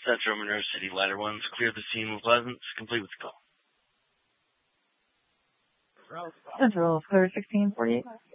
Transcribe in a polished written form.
Central Monroe City Ladder 1's clear the scene with Pleasance, complete with the call. Central, clear 1648.